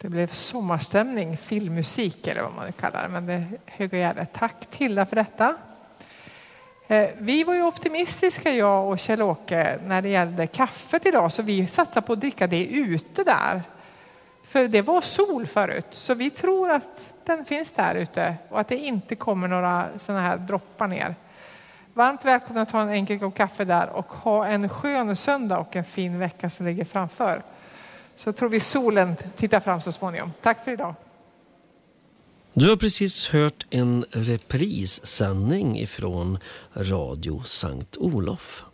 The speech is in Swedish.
Det blev sommarstämning, filmmusik eller vad man kallar det. Men det är höga gärde. Tack Tilda för detta. Vi var ju optimistiska, jag och Kjell-Åke, när det gällde kaffet idag. Så vi satsar på att dricka det ute där. För det var sol förut. Så vi tror att den finns där ute. Och att det inte kommer några sådana här droppar ner. Varmt välkomna att ta en enkel kopp kaffe där. Och ha en skön söndag och en fin vecka som ligger framför. Så tror vi solen tittar fram så småningom. Tack för idag. Du har precis hört en reprissändning ifrån Radio Sankt Olof.